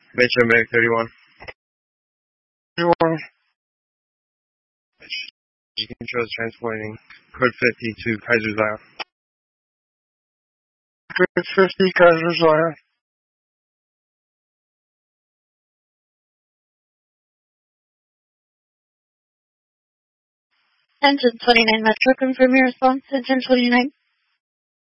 Metro Medic 31. 31. You control transporting code 50 to Kaiser's Isle. Code 50, Kaiser's Isle. Engine 29 Metro, confirm your response. Engine 29.